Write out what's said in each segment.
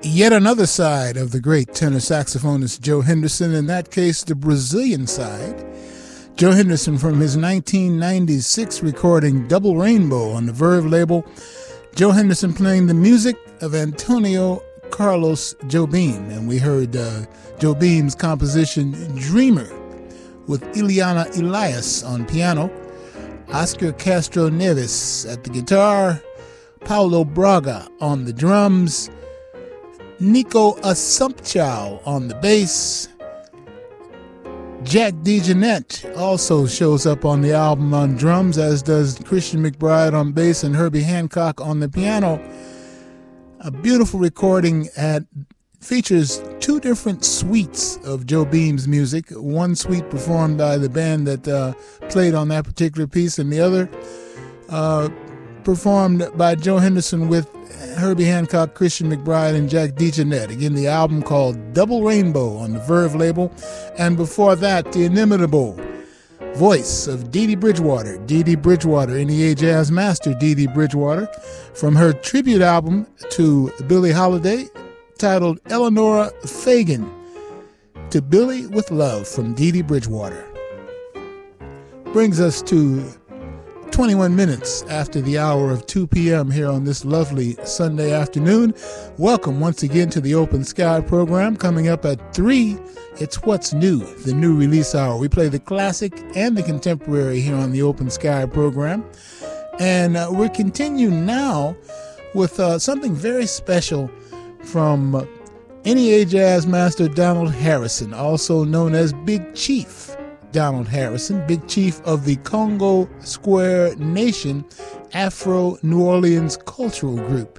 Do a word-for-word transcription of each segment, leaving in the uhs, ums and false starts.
Yet another side of the great tenor saxophonist Joe Henderson, in that case the Brazilian side. Joe Henderson from his nineteen ninety-six recording Double Rainbow on the Verve label. Joe Henderson playing the music of Antonio Carlos Jobim, and we heard uh, Jobim's composition Dreamer with Ileana Elias on piano, Oscar Castro Neves at the guitar, Paulo Braga on the drums, Nico Assumpção on the bass. Jack DeJohnette also shows up on the album on drums, as does Christian McBride on bass and Herbie Hancock on the piano. A beautiful recording at features two different suites of Jobim's music. One suite performed by the band that uh, played on that particular piece, and the other uh, performed by Joe Henderson with Herbie Hancock, Christian McBride, and Jack DeJohnette. Again, the album called Double Rainbow on the Verve label. And before that, the inimitable voice of Dee Dee Bridgewater, Dee Dee Bridgewater, N E A Jazz Master Dee Dee Bridgewater, from her tribute album to Billie Holiday, titled Eleanora Fagan, To Billie with Love from Dee Dee Bridgewater. Brings us to twenty-one minutes after the hour of two p.m. here on this lovely Sunday afternoon. Welcome once again to the Open Sky program. Coming up at three, it's What's New, the new release hour. We play the classic and the contemporary here on the Open Sky program. And uh, we're continuing now with uh, something very special from uh, N E A Jazz Master Donald Harrison, also known as Big Chief Donald Harrison, Big Chief of the Congo Square Nation Afro-New Orleans Cultural Group.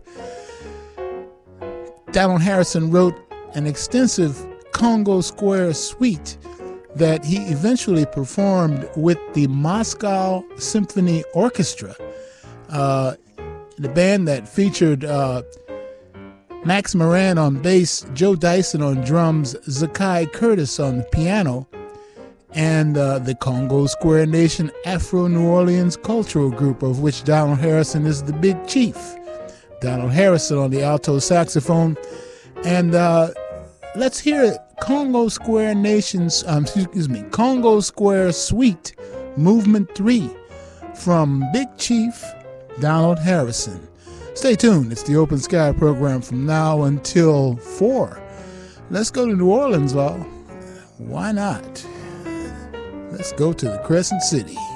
Donald Harrison wrote an extensive Congo Square suite that he eventually performed with the Moscow Symphony Orchestra, uh, the band that featured uh, Max Moran on bass, Joe Dyson on drums, Zakai Curtis on the piano, and uh, the Congo Square Nation Afro-New Orleans Cultural Group, of which Donald Harrison is the big chief. Donald Harrison on the alto saxophone. And uh, let's hear Congo Square Nation's, um, excuse me, Congo Square Suite, Movement three, from Big Chief Donald Harrison. Stay tuned. It's the Open Sky program from now until four. Let's go to New Orleans, y'all. Why not? Let's go to the Crescent City.